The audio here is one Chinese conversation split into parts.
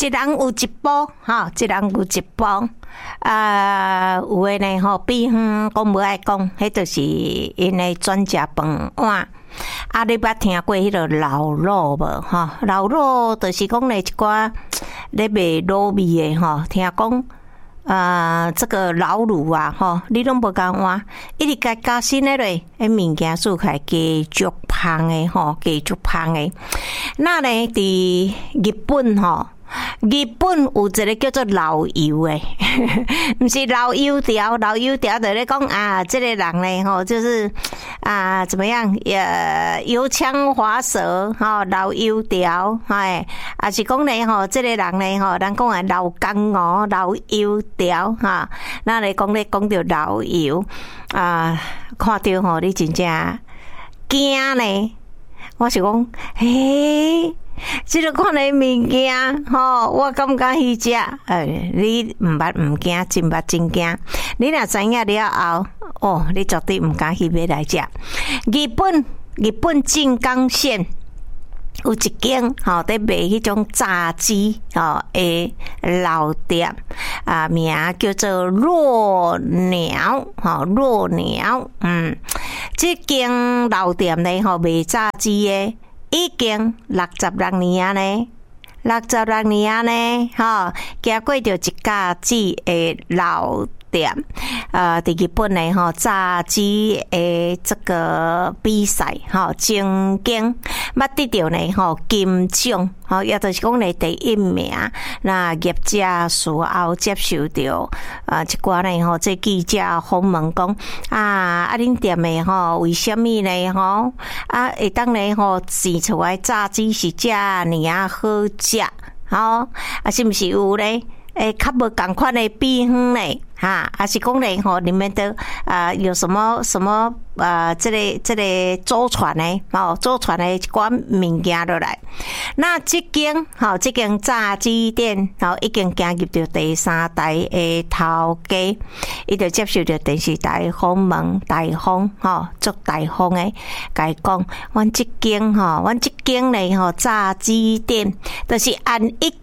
一人有一部，一人有一部。有诶呢吼，比方讲无爱讲，迄就是因诶专食饭碗。你捌听过迄个老卤无？老卤就是讲咧一寡咧卖卤味诶吼，听讲这个老卤啊你拢无敢换，一直加新诶咧，物件做起来加足芳诶加足芳诶。那呢伫日本日本有一个叫做老油诶，毋是老油条，老油条就咧讲这个人咧就是怎么样油腔滑舌老油条是讲咧这个人咧咱讲老干哦，老油条那咧讲到老油看到你真正惊咧，我是讲这个款的物件我感觉去食你毋捌毋惊，真捌真惊。你若知影了后你绝对毋敢去买来食。日本静冈县有一间在卖迄种炸鸡的老店名叫做若鸟若鸟这间老店咧卖炸鸡的已经66年啊呢，66年啊呢行过着一家子的老店伫日本咧炸鸡的这个比赛曾经捌得到咧金奖也就是讲咧第1名。那业者事后接受到一寡咧这记者访问讲恁店诶为什么咧会当咧试出来炸鸡是遮尔好食是毋是有咧较无共款的比方咧是讲咧里面的有什么这个祖传的祖传的一寡物件落来。那这间炸鸡店已经行入到第3代的头家，伊就接受到电视台访问，大方足大方的甲伊讲，阮这间咧炸鸡店，就是按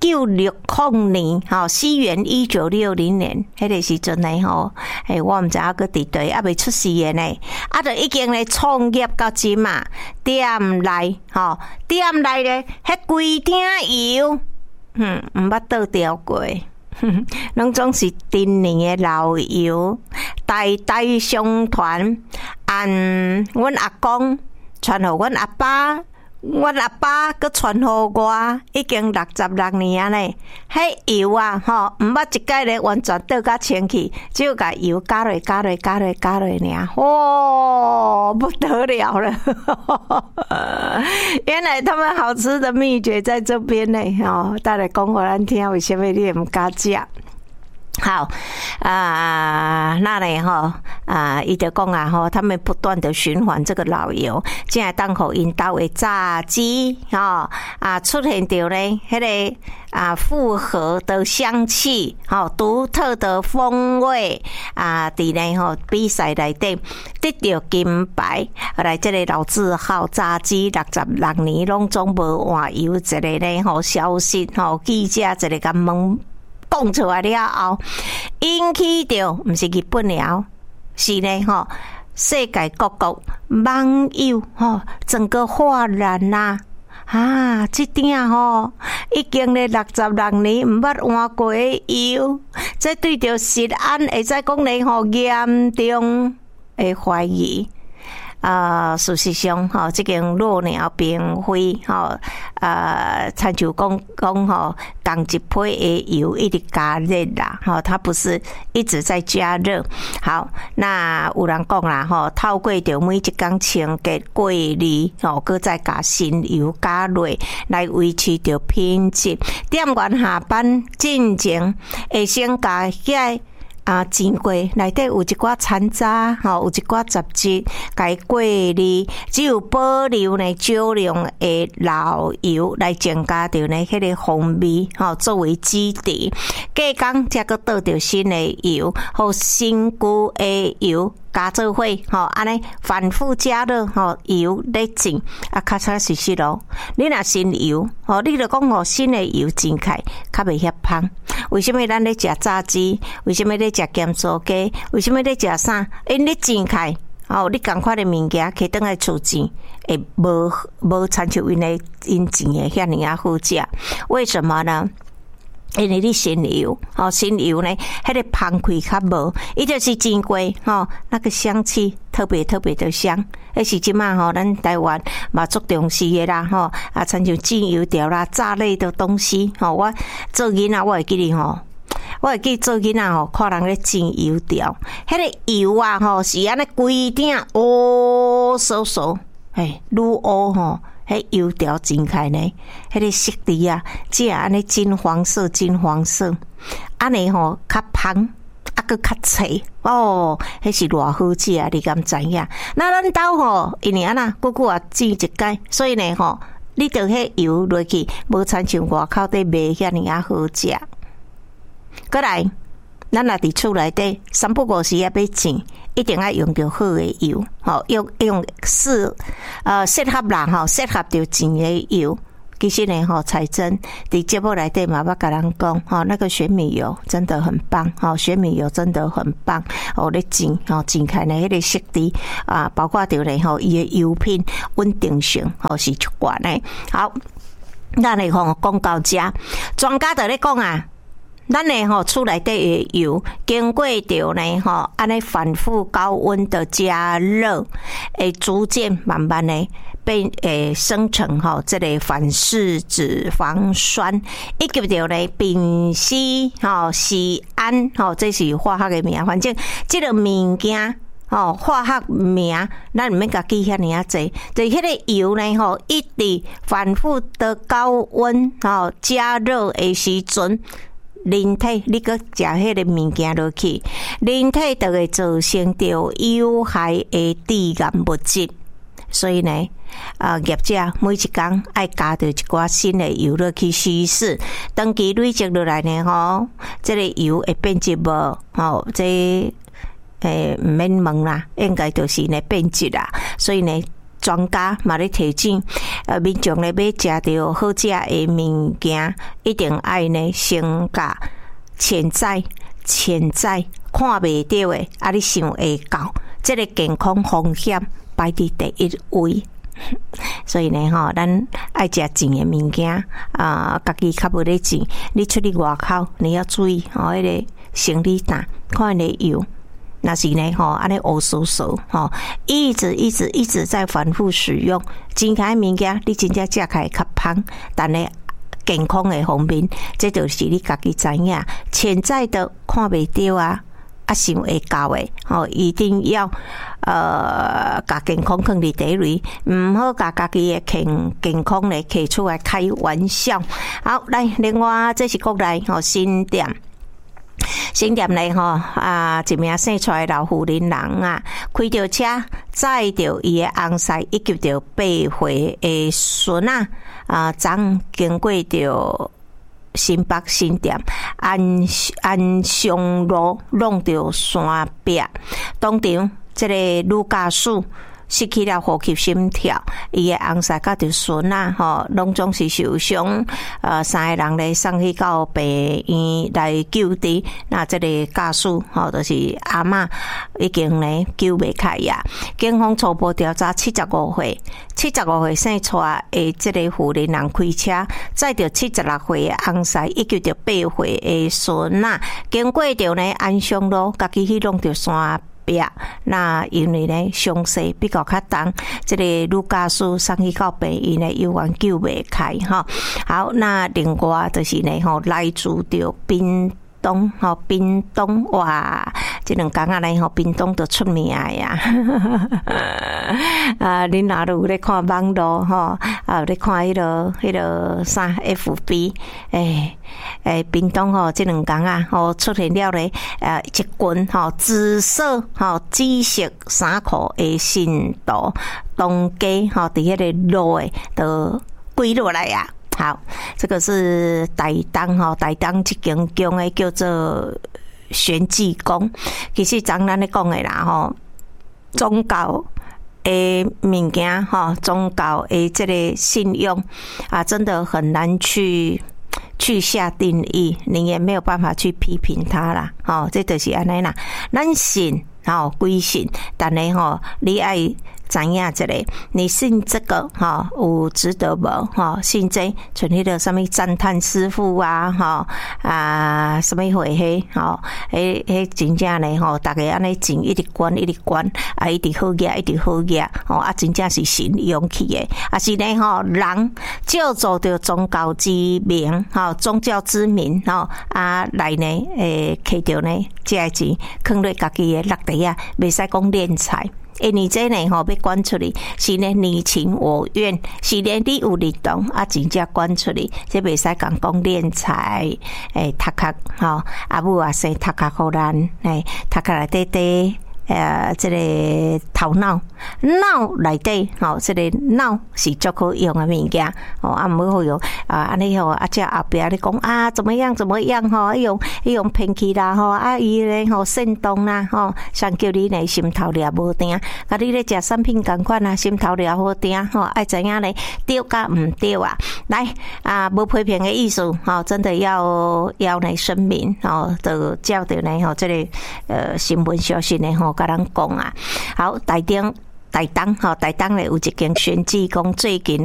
1960年西元1960年迄个时阵咧我毋知影个伫对还未出世的呢就已经咧创业到今嘛，店内咧迄规鼎油毋捌倒掉过拢总是陈年的老油，代代相传，阮阿公传互阮阿爸，阮阿爸佮传互我，已经66年咧。迄油毋捌一摆咧完全倒甲清去，只有甲油加落尔，不得了了！原来他们好吃的秘诀在这边呢，带来讲互咱听，为什么你也毋敢食？好那咧伊就讲他们不断的循环这个老油，才会当互因兜的炸鸡出现着咧迄个复合的香气独特的风味伫咧比赛内底得到金牌。后来这个老字号炸鸡66年拢总无换油，一个咧消息记者一个甲问讲出来了后，引起着毋是日本了，是咧世界各国网友整个哗然这鼎已经咧66年毋捌换过的油，这对着食安会使讲咧严重的怀疑。事实上这间若鸟并非参像讲同一批的油一直加热啦它不是一直在加热。好，那有人讲啦透过着每一天清洁过滤搁再加新油加落来维持着品质。店员下班进前会先加钱柜内底有一寡残渣，有一寡杂质，该过滤，只有保留呢少量的老油来增加着呢迄个风味，作为基底。过工才个倒着新的油，和新旧的油加做伙，安尼反复加热，油咧浸，较差实实咯。你若新油，你就讲新的油浸开，较袂遐芳。为什么咱咧食炸鸡？为什么咧食咸酥鸡？为什么咧食啥？因你浸开，你同款的物件摕倒来厝煎，会无亲像因煎的遐尼啊好食。为什么呢？因为你新油，新油呢，迄个芳气较无，伊就是煎过，那个香气特别特别的香。迄是即马咱台湾嘛足重视的啦，亲像煎油条啦、炸类的东西，我做囡仔我会记哩我会记做囡仔看人咧煎油条，迄个油啊是安尼规鼎嗷嗖，愈乌迄油条煎开呢，迄个色底啊，即安尼金黄色，安尼较芳，佫较脆迄是偌好食啊！你敢知影？那咱兜因为安那久久啊煎一摆，所以呢你着迄油落去，无亲像外口底卖遐尼啊好食。过来，咱若伫厝内底三不五时要煎，一定要用着好的油，用适合啦，适合着煎的油。其实呢，彩珍伫节目内底嘛，捌甲人讲，那个玄米油真的很棒，玄米油真的很棒，咧煎，煎开呢，迄个色底包括着呢，伊的油品稳定性，是足悬的。好，咱来讲到这，专家就咧讲啊。咱呢厝内底的油经过着呢安尼反复高温的加热，会逐渐慢慢的被生成这个反式脂肪酸，以及着呢丙烯酰胺这是化学的名，反正这个物件化学名咱毋免甲记遐尔啊济，就迄个油呢一直反复的高温加热的时阵。人体你搁食迄个物件落去，人体就会造成着有害的致癌物质。所以呢，业者每一工爱加着一寡新的油落去稀释，长期累积落来呢，这个油会变质无？这毋免问啦，应该就是呢变质啦。所以呢。专家嘛咧提醒，民众咧要食到好食的物件，一定爱呢先甲潜在看袂到的，你想会到，这个健康风险摆伫第一位。所以呢，咱爱食甜的物件家己较无咧甜，你出去外口，你要注意迄个行李单，看你的油。那是呢，安尼乌嗖嗖，一直在反复使用，煎开物件，你真正食起来较芳，但呢健康的方面，这就是你家己知影，潜在的看袂到啊，想会到的，一定要甲健康放伫第一位，唔好甲家己的健康咧摕出来开玩笑。好，来，另外这是国内新店。新店内一名生出来老妇人开着车载着伊的翁婿以及着8岁的孙昨经过着新北新店安祥路弄着山壁，当场这个女驾驶失去了呼吸心跳，伊的翁婿甲着孙拢总是受伤，3个人咧送去到病院来救治。那这个驾驶就是阿嬷已经咧救袂开呀。警方初步调查75岁生出的这个妇人开车载着76岁的翁婿以及着8岁的孙经过着呢安祥路，家己去弄着山。那因为呢伤势比较较重，这个女驾驶送去到病院呢，犹原救袂开好，那另外就是呢来自着屏东哇， 这2天啊来吼，屏东就出名呀。啊，恁哪有咧看网络吼？啊，有咧看迄个啥 FB？ 屏东吼，这2天啊，吼出现了咧，一群吼紫色吼紫色衫裤的信徒，当街吼伫迄个路诶都跪落来呀。好，这个是台东吼，台东这间宫诶叫做玄济宫。其实咱咧讲诶啦吼，宗教诶物件吼，宗教诶这个信用啊，真的很难去下定义，你也没有办法去批评它啦。吼，这就是安尼啦。咱信吼归信，但是吼你爱知影一个，你信这个哈有值得无哈？信这像迄个什么赞叹师傅啊哈啊什么会迄吼，迄真正咧吼，大家安尼钱一直捐一直捐啊，一直好业一直好业吼啊，真正是神用起的，啊是咧吼人借助着宗教之名吼，宗教之名吼啊来呢摕着呢这个钱，放落家己的落地啊，袂使讲敛财。你这呢吼要捐出去，是呢你情我愿，是呢你有力动啊，真正捐出去，这袂使讲敛财，读壳吼，阿母啊生读壳互咱，读壳内底这个头脑内底吼，这个脑是足可用的物件哦，啊，唔好用啊，安尼吼，啊，这后壁咧讲啊，怎么样吼，用偏去啦吼，啊，伊咧吼煽动啦吼，想叫你呢心头掠无定，啊，你咧食产品共款啊，心头掠好定吼，爱知影咧对甲唔对啊？来啊，无批评的意思吼，真的要来声明吼，就照着呢吼，这个新闻消息呢吼。甲咱讲啊，好，台东咧有一间玄济宫，最近